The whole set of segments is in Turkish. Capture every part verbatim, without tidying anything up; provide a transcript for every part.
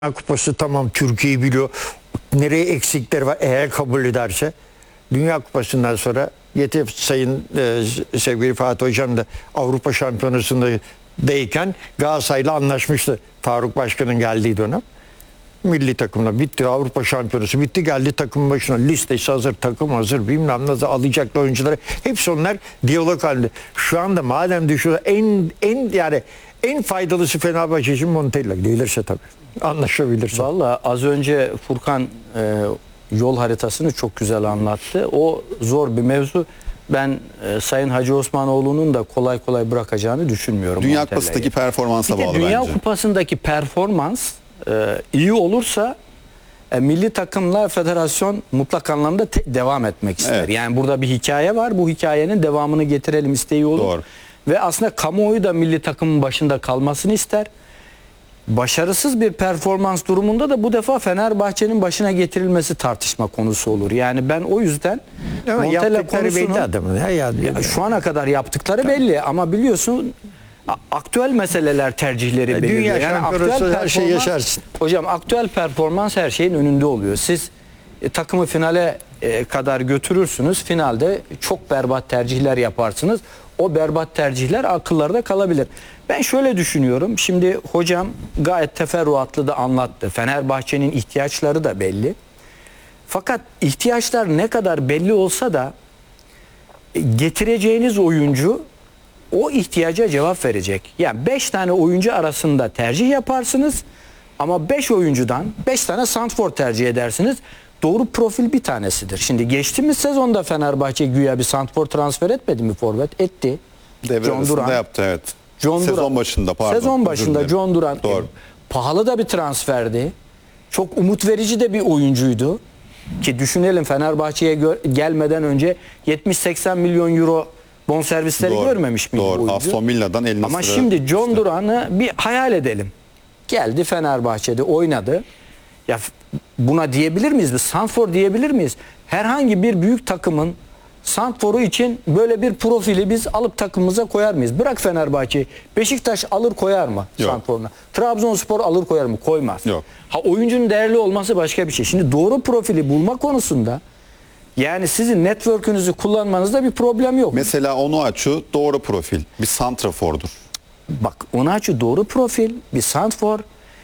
Kupası tamam, Türkiye'yi biliyor. Nereye eksikleri var eğer kabul ederse. Dünya Kupası'ndan sonra yeter sayın e, sevgili Fatih Hocam da Avrupa Şampiyonası'ndayken Galatasaray'la anlaşmıştı. Faruk Başkan'ın geldiği dönem. Milli takımla bitti, Avrupa Şampiyonası bitti, geldi takımın başına, listesi hazır, takım hazır, bilmem nasıl alacaklı oyuncuları, hepsi onlar diyalog halinde. Şu anda madem düşüyor, en en yani en faydalısı Fenerbahçe için Montella gelirse tabii. Anlaşabilirse. Valla az önce Furkan e, yol haritasını çok güzel anlattı. O zor bir mevzu. Ben e, Sayın Hacı Osmanoğlu'nun da kolay kolay bırakacağını düşünmüyorum. Dünya Kupası'ndaki performansa bağlı bence. Dünya Kupası'ndaki performans e, iyi olursa e, milli takımlar federasyon mutlak anlamda devam etmek ister. Evet. Yani burada bir hikaye var. Bu hikayenin devamını getirelim isteği olur. Doğru. Ve aslında kamuoyu da milli takımın başında kalmasını ister. Başarısız bir performans durumunda da bu defa Fenerbahçe'nin başına getirilmesi tartışma konusu olur. Yani ben o yüzden Ama Montella yaptıkları konusunu, belli adamın. Ya, ya, ya şu ana kadar yaptıkları belli ama biliyorsun aktüel meseleler tercihleri belirliyor. Dünya Yani şampiyonası her şeyi performans- yaşarsın. Hocam aktüel performans her şeyin önünde oluyor. Siz e, takımı finale e, kadar götürürsünüz. Finalde çok berbat tercihler yaparsınız. O berbat tercihler akıllarda kalabilir. Ben şöyle düşünüyorum. Şimdi hocam gayet teferruatlı da anlattı. Fenerbahçe'nin ihtiyaçları da belli. Fakat ihtiyaçlar ne kadar belli olsa da e, getireceğiniz oyuncu o ihtiyaca cevap verecek. Yani beş tane oyuncu arasında tercih yaparsınız ama beş oyuncudan beş tane santrfor tercih edersiniz. Doğru profil bir tanesidir. Şimdi geçtiğimiz sezonda Fenerbahçe güya bir santrfor transfer etmedi mi forvet? Etti. Devre John arasında Duran. yaptı, evet. John Sezon Duran. başında pardon. Sezon Özür başında dilerim. John Duran. Doğru. E, pahalı da bir transferdi. Çok umut verici de bir oyuncuydu. Ki düşünelim Fenerbahçe'ye gelmeden önce yetmiş seksen milyon euro bonservisleri Doğru. görmemiş miydi bu Doğru. oyuncu? Aston Villa'dan El Ama Nasır'a şimdi John işte. Duran'ı bir hayal edelim. Geldi Fenerbahçe'de oynadı. Ya buna diyebilir miyiz? Biz santrfor diyebilir miyiz? Herhangi bir büyük takımın santrforu için böyle bir profili biz alıp takımımıza koyar mıyız? Bırak Fenerbahçe'yi. Beşiktaş alır koyar mı Yok. santrforuna? Trabzonspor alır koyar mı? Koymaz. Yok. Ha oyuncunun değerli olması başka bir şey. Şimdi doğru profili bulma konusunda yani sizin network'ünüzü kullanmanızda bir problem yok. Mesela Onuachu doğru profil. Bir santrafordur. Bak Onuachu doğru profil, bir santrfor,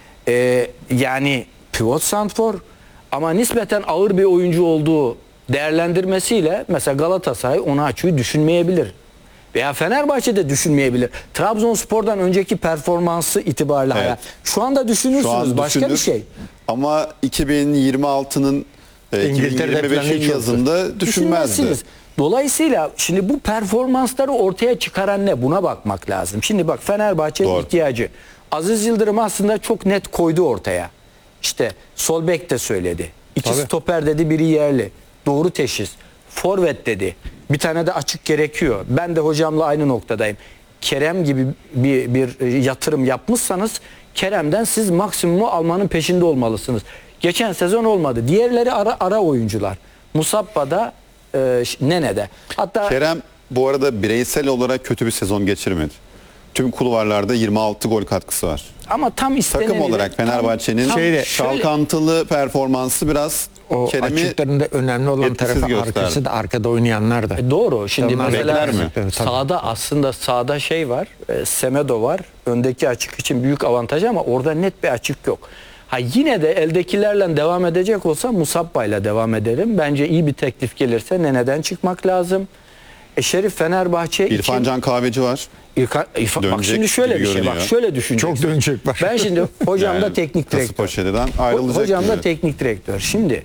ee, yani pivot santrfor ama nispeten ağır bir oyuncu olduğu değerlendirmesiyle mesela Galatasaray Onuachu'yu düşünmeyebilir. Veya Fenerbahçe'de düşünmeyebilir. Trabzonspor'dan önceki performansı itibariyle Evet. hayal. Şu anda düşünürsünüz Şu an başka düşünür. bir şey. Ama iki bin yirmi altının e, İngiltere'de iki bin yirmi beşin falan hiç yazında düşünmezdi. Düşünmezsiniz. Dolayısıyla şimdi bu performansları ortaya çıkaran ne? Buna bakmak lazım. Şimdi bak Fenerbahçe'nin Doğru. ihtiyacı. Aziz Yıldırım aslında çok net koydu ortaya. İşte sol bek de söyledi. İki Tabii. stoper dedi, biri yerli. Doğru teşhis. Forvet dedi. Bir tane de açık gerekiyor. Ben de hocamla aynı noktadayım. Kerem gibi bir, bir yatırım yapmışsanız Kerem'den siz maksimumu almanın peşinde olmalısınız. Geçen sezon olmadı. Diğerleri ara, ara oyuncular. Musabba'da, e, Nene'de. Hatta Kerem bu arada bireysel olarak kötü bir sezon geçirmedi. Tüm kulvarlarda yirmi altı gol katkısı var. ama tam istenilen Takım olarak Fenerbahçe'nin Şeyde- çalkantılı performansı biraz O Kerem'i açıklarında önemli olan etkisiz tarafı gösterdi. arkası da arkada oynayanlar da. E doğru. Şimdi Onlar mesela bekler mi? Evet, tabii. sağda aslında sağda şey var. E, Semedo var. Öndeki açık için büyük avantaj ama orada net bir açık yok. Ha yine de eldekilerle devam edecek olsa Musabba'yla devam ederim. Bence iyi bir teklif gelirse Nene'den çıkmak lazım. E Şerif Fenerbahçe İrfan için Can Kahveci var. İrfan, İrfan- bak Dönecek şimdi şöyle gibi bir şey görünüyor. bak şöyle düşüneceksin. Çok dönecek bak. Ben şimdi hocam da Yani teknik direktör. Kasımpaşa'dan ayrılacak Hocam da gibi. teknik direktör. Şimdi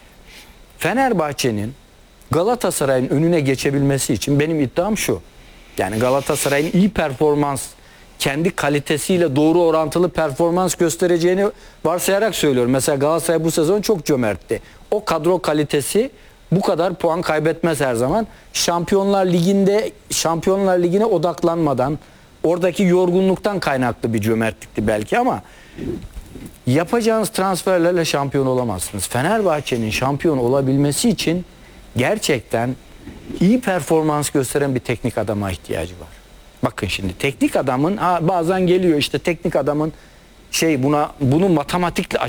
Fenerbahçe'nin Galatasaray'ın önüne geçebilmesi için benim iddiam şu. Yani Galatasaray'ın iyi performans, kendi kalitesiyle doğru orantılı performans göstereceğini varsayarak söylüyorum. Mesela Galatasaray bu sezon çok cömertti. O kadro kalitesi bu kadar puan kaybetmez her zaman. Şampiyonlar Ligi'nde Şampiyonlar Ligi'ne odaklanmadan, oradaki yorgunluktan kaynaklı bir cömertlikti belki ama yapacağınız transferlerle şampiyon olamazsınız. Fenerbahçe'nin şampiyon olabilmesi için gerçekten iyi performans gösteren bir teknik adama ihtiyacı var. Bakın şimdi teknik adamın ha, bazen geliyor işte teknik adamın şey buna bunu matematikle